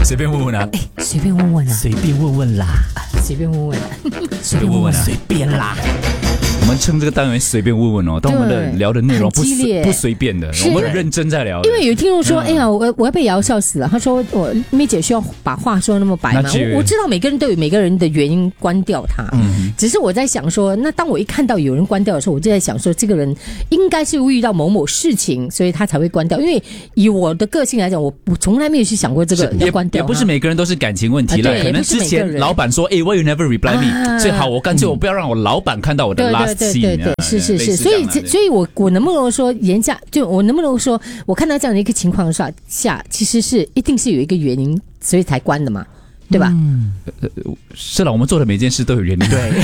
随便问问啊， 随便问问啊， 随便问问啦， 随便问问啊， 随便问问啊， 随便啦。 我们称这个单元随便问问哦，但我们的聊的内容不随便的，我们很认真在聊。 因为有听众说，哎呀，我要被瑶笑死了。他说我妹姐需要把话说那么白吗？我知道每个人都有每个人的原因关掉它，只是我在想说，那当我一看到有人关掉的时候，我就在想说，这个人应该是遇到某某事情，所以他才会关掉。因为以我的个性来讲，我从来没有去想过这个要关掉。 也不是每个人都是感情问题啦，可能之前老板说，哎 ，Why you never reply me？ 所以好，我干脆我不要让我老板看到我的 last scene。 对，是，所以我能不能说言下，就我能不能说，我看到这样的一个情况下，其实是一定是有一个原因，所以才关的嘛。对吧？ 是了，我们做的每件事都有原因。 对，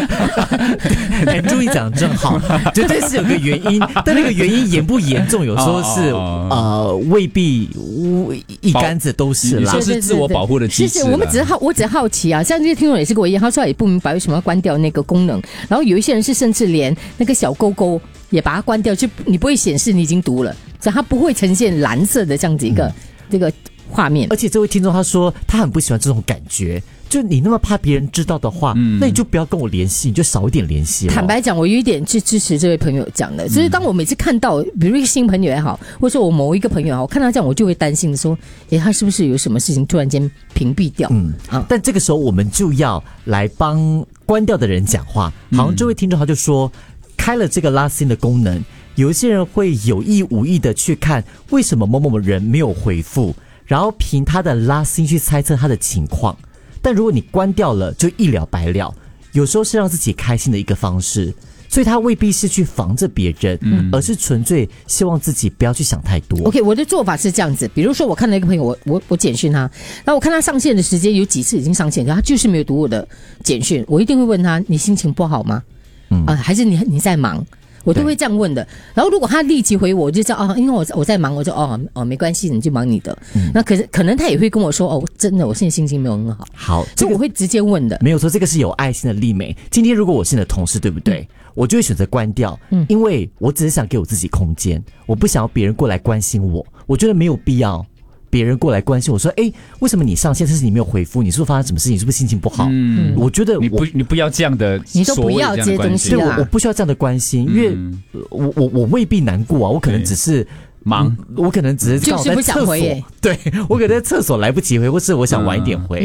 注意讲正好，绝对是有个原因，但那个原因严不严重，有时候是未必一竿子都是啦。 你说是自我保护的机制。 是，我只是好奇啊，像这些听众也是跟我一样，他说也不明白为什么要关掉那个功能，然后有一些人是甚至连那个小勾勾也把它关掉，就你不会显示你已经读了，所以它不会呈现蓝色的这样子一个这个画面。 而且这位听众他说他很不喜欢这种感觉，就你那么怕别人知道的话，那你就不要跟我联系，你就少一点联系。 坦白讲，我有一点是支持这位朋友讲的，就是当我每次看到比如一个新朋友也好，或者说我某一个朋友也好，我看到这样我就会担心说，他是不是有什么事情突然间屏蔽掉。 但这个时候我们就要来帮关掉的人讲话。好像这位听众他就说，开了这个last scene的功能，有一些人会有意无意的去看为什么某某人没有回复，然后凭他的last scene去猜测他的情况。但如果你关掉了，就一了百了。有时候是让自己开心的一个方式，所以他未必是去防着别人，而是纯粹希望自己不要去想太多。 OK， 我的做法是这样子，比如说我看到一个朋友，我简讯他，然后我看他上线的时间有几次已经上线，可他就是没有读我的简讯，我一定会问他，你心情不好吗？还是你在忙？我都会这样问的。然后如果他立即回我就知道因为我在忙，我就没关系，你就忙你的。那可能他也会跟我说真的我现在心情没有很好。 好， 所以我会直接问的。 没有错，这个是有爱心的丽美。今天如果我是你的同事，对不对？我就会选择关掉，因为我只是想给我自己空间，我不想要别人过来关心我，我觉得没有必要。别人过来关心我说，为什么你上线，但是你没有回复？你是不是发生什么事情？你是不是心情不好？我觉得你不要这样的， 你都不要这些东西啦。对，我不需要这样的关心，因为我未必难过啊，我可能只是忙，我可能只是就是不想回对，我可能在厕所来不及回，或是我想晚一点回。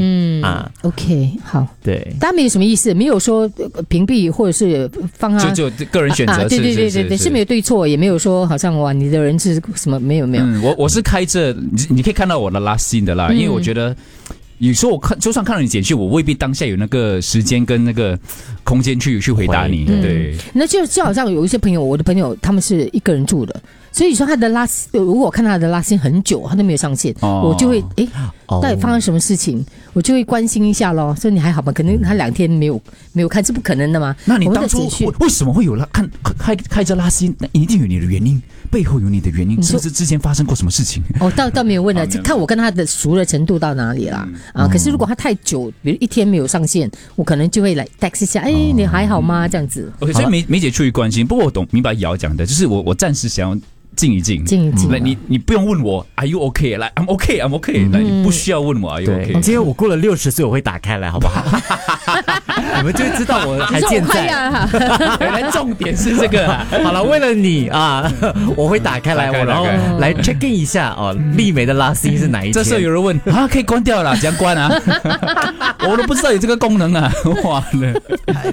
OK， 好， 对， 大家没有什么意思，没有说屏蔽或者是放就个人选择， 对，是没有对错，也没有说好像你的人是什么，没有。 我是开着，你可以看到我的last scene的啦，因为我觉得。有时候就算看到你简讯，我未必当下有那个时间跟那个空间去回答你。对， 那就好像有一些朋友，我的朋友他们是一个人住的，所以说他的如果我看他的拉线很久，他都没有上线，我就会到底发生什么事情，我就会关心一下咯。说你还好吗？可能他2天没有看，是不可能的嘛。 那你当初为什么会有开着拉线？那一定有你的原因，背后有你的原因，是不是之前发生过什么事情？ 倒没有问了，看我跟他的熟的程度到哪里啦。可是如果他太久，比如1天没有上线，我可能就会来 text 一下，你还好吗？这样子。 OK， 所以梅姐出于关心，不过我明白瑶讲的，就是我暂时想要静一静。你不用问我 Are you okay？ 来 I'm okay。来，你不需要问我 Are you okay？ 今天我过了60岁，我会打开来，好不好？你们就会知道我还健在。 原来重点是这个。 好了，为了你我会打开来，然后来 check in 一下丽美的last scene是哪一天。 这时候有人问可以关掉了，怎样关啊？我都不知道有这个功能啊！哇了，